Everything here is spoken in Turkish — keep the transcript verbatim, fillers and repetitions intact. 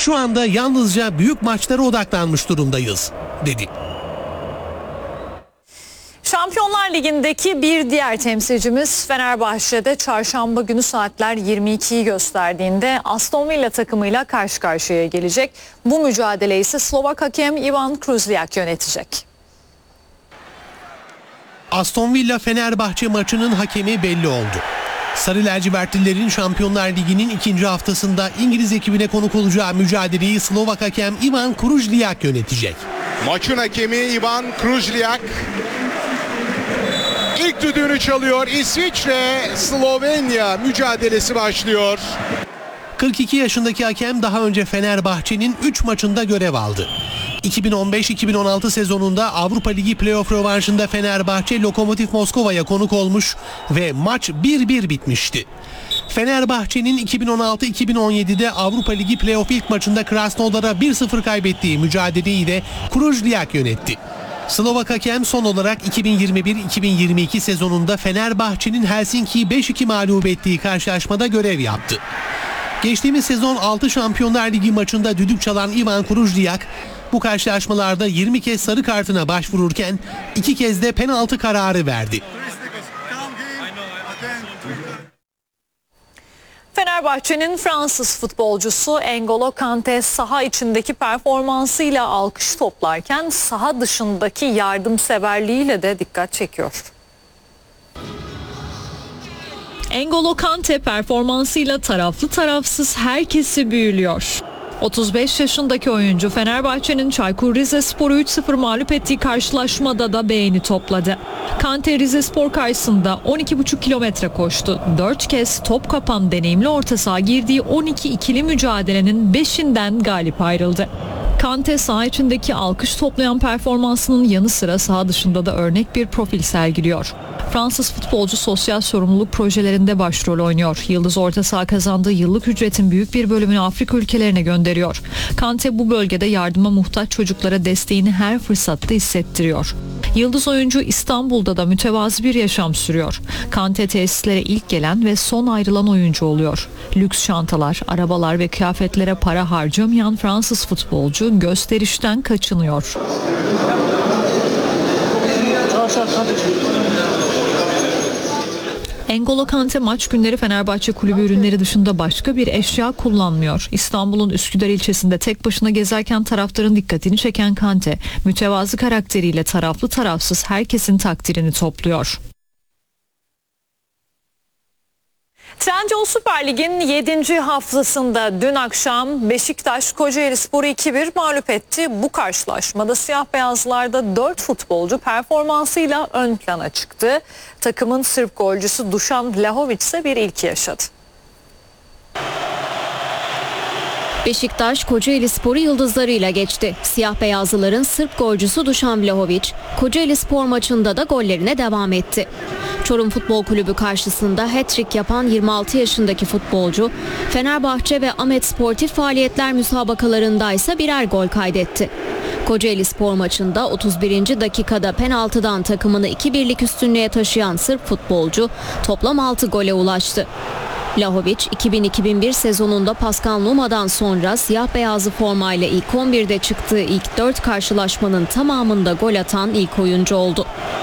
Şu anda yalnızca büyük maçlara odaklanmış durumdayız, dedi. Şampiyonlar Ligi'ndeki bir diğer temsilcimiz Fenerbahçe'de çarşamba günü saatler yirmi ikiyi gösterdiğinde Aston Villa takımıyla karşı karşıya gelecek. Bu mücadeleyi ise Slovak hakem Ivan Kruzliak yönetecek. Aston Villa Fenerbahçe maçının hakemi belli oldu. Sarı lacivertlilerin Şampiyonlar Ligi'nin ikinci haftasında İngiliz ekibine konuk olacağı mücadeleyi Slovak hakem Ivan Kruzliak yönetecek. Maçın hakemi Ivan Kruzliak ilk düdüğünü çalıyor. İsviçre Slovenya mücadelesi başlıyor. kırk iki yaşındaki hakem daha önce Fenerbahçe'nin üç maçında görev aldı. iki bin on beş iki bin on altı sezonunda Avrupa Ligi playoff rövanşında Fenerbahçe Lokomotiv Moskova'ya konuk olmuş ve maç bir bir bitmişti. Fenerbahçe'nin iki bin on altı iki bin on yedide Avrupa Ligi playoff ilk maçında Krasnodar'a bir sıfır kaybettiği mücadeleyi de Kruzliak yönetti. Slovak hakem son olarak iki bin yirmi bir iki bin yirmi iki sezonunda Fenerbahçe'nin Helsinki'yi beş iki mağlup ettiği karşılaşmada görev yaptı. Geçtiğimiz sezon altı Şampiyonlar Ligi maçında düdük çalan Ivan Kruzliak bu karşılaşmalarda yirmi kez sarı kartına başvururken iki kez de penaltı kararı verdi. Fenerbahçe'nin Fransız futbolcusu N'Golo Kanté saha içindeki performansıyla alkış toplarken saha dışındaki yardımseverliğiyle de dikkat çekiyor. N'Golo Kanté performansıyla taraflı tarafsız herkesi büyülüyor. otuz beş yaşındaki oyuncu Fenerbahçe'nin Çaykur Rizespor'u üç sıfır mağlup ettiği karşılaşmada da beğeni topladı. Kanté Rizespor karşısında on iki buçuk kilometre koştu. dört kez top kapan deneyimli orta saha girdiği on iki ikili mücadelenin beşinden galip ayrıldı. Kanté saha içindeki alkış toplayan performansının yanı sıra saha dışında da örnek bir profil sergiliyor. Fransız futbolcu sosyal sorumluluk projelerinde başrol oynuyor. Yıldız orta saha kazandığı yıllık ücretin büyük bir bölümünü Afrika ülkelerine gönderiyor. Kanté bu bölgede yardıma muhtaç çocuklara desteğini her fırsatta hissettiriyor. Yıldız oyuncu İstanbul'da da mütevazı bir yaşam sürüyor. Kanté tesislere ilk gelen ve son ayrılan oyuncu oluyor. Lüks çantalar, arabalar ve kıyafetlere para harcamayan Fransız futbolcu gösterişten kaçınıyor. N'Golo Kanté maç günleri Fenerbahçe kulübü ürünleri dışında başka bir eşya kullanmıyor. İstanbul'un Üsküdar ilçesinde tek başına gezerken taraftarın dikkatini çeken Kanté, mütevazı karakteriyle taraflı tarafsız herkesin takdirini topluyor. Trendyol Süper Lig'in yedinci haftasında dün akşam Beşiktaş Kocaelispor'u iki bir mağlup etti. Bu karşılaşmada siyah beyazlarda dört futbolcu performansıyla ön plana çıktı. Takımın Sırp golcüsü Dušan Vlahović ise bir ilki yaşadı. Beşiktaş Kocaelispor'u yıldızlarıyla geçti. Siyah beyazlıların Sırp golcüsü Dušan Vlahović Kocaelispor maçında da gollerine devam etti. Çorum Futbol Kulübü karşısında hat-trick yapan yirmi altı yaşındaki futbolcu Fenerbahçe ve Ahmet Sportif Faaliyetler müsabakalarında ise birer gol kaydetti. Kocaelispor maçında otuz birinci dakikada penaltıdan takımını iki birlik üstünlüğe taşıyan Sırp futbolcu toplam altı gole ulaştı. Vlahović iki bin iki bin bir sezonunda Pascal Numa'dan sonra siyah beyazlı formayla ilk on birde çıktığı ilk dört karşılaşmanın tamamında gol atan ilk oyuncu oldu.